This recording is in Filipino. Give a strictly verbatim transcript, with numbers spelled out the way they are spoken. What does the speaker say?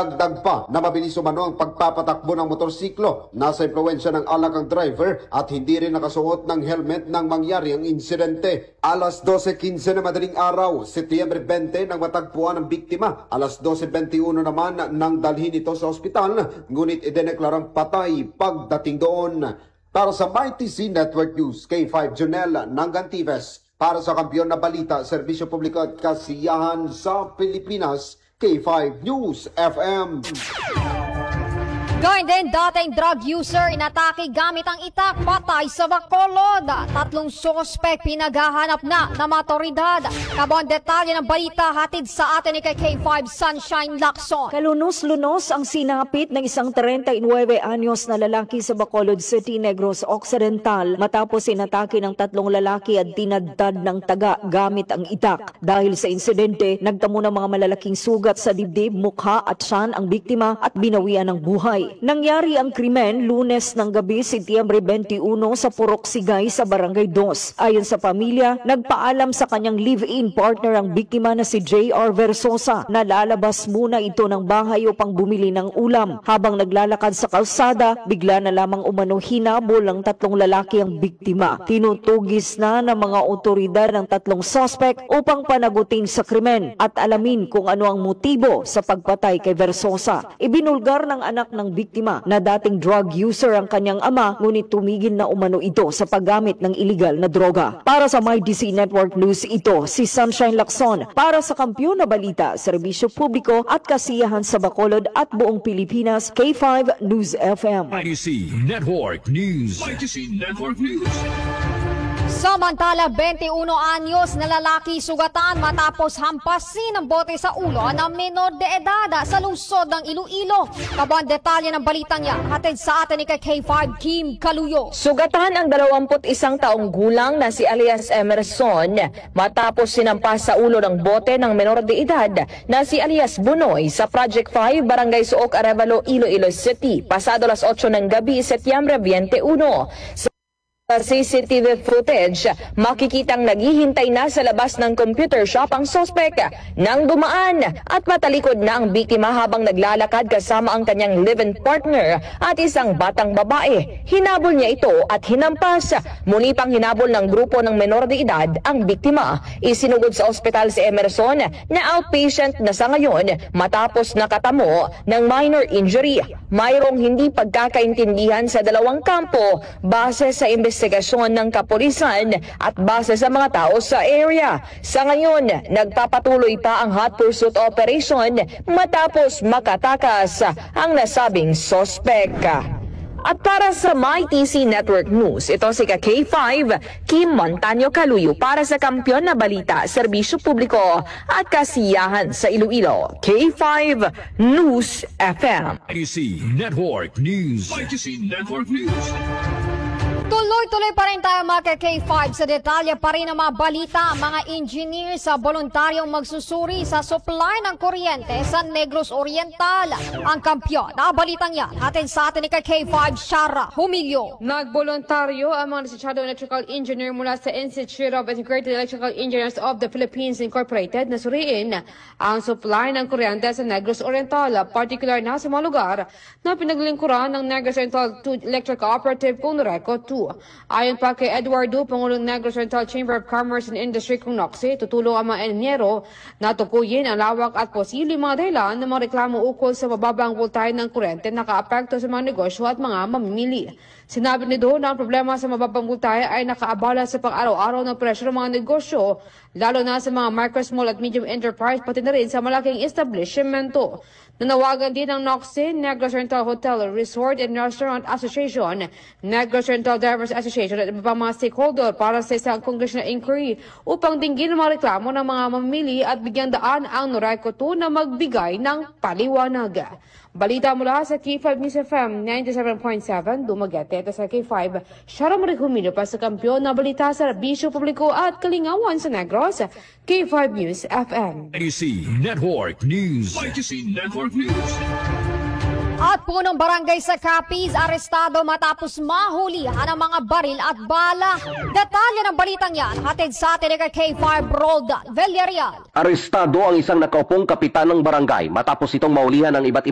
Dagdag pa na mabilis umano ang pagpapatakbo ng motorsiklo. Nasa impluwensya ng alak ang driver at hindi rin nakasuot ng helmet nang mangyari ang insidente. Alas dose quince na madaling araw, Setyembre twenty nang matagpuan ang biktima. Alas dose twenty-one naman nang dalhin ito sa ospital, ngunit idineklarang patay pagdating doon. Para sa M Y T C Network News, K five Jonel Nangantives. Para sa Kampiyon na Balita, Serbisyo Publiko at Kasiyahan sa Pilipinas, K five News F M. Gayun din, dating drug user inatake gamit ang itak, patay sa Bacolod. Tatlong sospek pinaghahanap na na matoridad. Kabon detalye ng balita hatid sa atin ni kay K five Sunshine Lacson. Kalunos-lunos ang sinapit ng isang thirty-nine anyos na lalaki sa Bacolod City, Negros Occidental matapos inatake ng tatlong lalaki at dinadad ng taga gamit ang itak. Dahil sa insidente, nagtamo ng mga malalaking sugat sa dibdib, mukha at tiyan ang biktima at binawian ng buhay. Nangyari ang krimen Lunes ng gabi, Setyembre twenty-one sa Purok Sigay sa Barangay two. Ayon sa pamilya, nagpaalam sa kanyang live-in partner ang biktima na si J R Versosa na lalabas muna ito ng bahay upang bumili ng ulam. Habang naglalakad sa kalsada, bigla na lamang umano hinabol ang tatlong lalaki ang biktima. Tinutugis na ng mga otoridad ng tatlong suspect upang panagutin sa krimen at alamin kung ano ang motibo sa pagpatay kay Versosa. Ibinulgar ng anak ng biktima na dating drug user ang kanyang ama, ngunit tumigil na umano ito sa paggamit ng illegal na droga. Para sa M Y D C Network News, ito si Sunshine Lacson. Para sa Kampiyon na Balita, Serbisyo Publiko at Kasiyahan sa Bacolod at buong Pilipinas, K five News F M. M Y D C Network News. M Y D C Network News. Samantala, twenty-one anyos na lalaki sugatan matapos hampasin ng bote sa ulo ng menor de edad sa lungsod ng Iloilo. Kabang detalye ng balitang yan, hatid sa atin ni kay K five Kim Kaluyo. Sugatan ang dalawampu't isang taong gulang na si alias Emerson matapos sinampas sa ulo ng bote ng menor de edad na si alias Bunoy sa Project five, Barangay Suok, Arevalo, Iloilo City, pasado las otso ng gabi, Setyembre twenty-one. Sa C C T V footage, makikitang naghihintay na sa labas ng computer shop ang suspect nang dumaan at matalikod na ang biktima habang naglalakad kasama ang kanyang live-in partner at isang batang babae. Hinabol niya ito at hinampas. Muli pang hinabol ng grupo ng menor de edad ang biktima. Isinugod sa ospital si Emerson na outpatient na sa ngayon matapos nakatamo ng minor injury. Mayroong hindi pagkakaintindihan sa dalawang kampo base sa investigasyon ng kapulisan at base sa mga tao sa area. Sa ngayon, nagpapatuloy pa ang hot pursuit operation matapos makatakas ang nasabing sospek. At para sa M Y T C Network News, ito si K five Kim Montaño Kaluyo para sa Kampiyon na Balita, Serbisyo Publiko at Kasiyahan sa Iloilo. K five News F M. M Y D C Network News. M Y D C Network News. Tuloy-tuloy pa rin tayo mga K five sa detalye pa rin ng mga balita. Mga engineer sa voluntaryong magsusuri sa supply ng kuryente sa Negros Oriental. Ang kampiyon na balitang yan atin sa atin ni K five Shara Humilio. Nagboluntaryo ang mga lisensyadong electrical engineer mula sa Institute of Integrated Electrical Engineers of the Philippines Incorporated na suriin ang supply ng kuryente sa Negros Oriental, particular na sa mga lugar na pinaglingkuran ng Negros Oriental two Electric Cooperative kung Noreco two. Ayon pa kay Eduardo, Pangulong Negros Oriental Chamber of Commerce and Industry kung Noxe, tutulong ang mga enyero na tukuyin ang lawak at posibleng mga dahilan ng mga reklamo ukol sa mababang voltahe ng kuryente na nakaapekto sa mga negosyo at mga mamimili. Sinabi ni Do na ang problema sa mababang voltahe ay nakaabala sa pang-araw-araw ng presyo ng mga negosyo, lalo na sa mga micro, small at medium enterprise, pati na rin sa malaking establishmento. Nanawagan din ng Noxe, Negros Oriental Hotel, Resort and Restaurant Association, Negros Oriental Drivers Association at iba pang mga stakeholder para sa isang congressional inquiry upang dinggin ang mga reklamo ng mga mamimili at bigyan daan ang Noreco two na magbigay ng paliwanag. Balita mula sa K five News F M ninety-seven point seven, Dumaguete. Ito sa K five, Shara Marie Humilio pa sa Kampiyon na Balita sa Serbisyo Publiko at Kalingawan sa Negros, K five News F M. M Y D C Network News. M Y D C Network News. At punong barangay sa Capiz, arestado matapos mahulihan ang mga baril at bala. Detalye ng balitang yan, hatid sa atin ni K five Roldan Villarreal. Arestado ang isang nakaupong kapitan ng barangay matapos itong maulihan ng iba't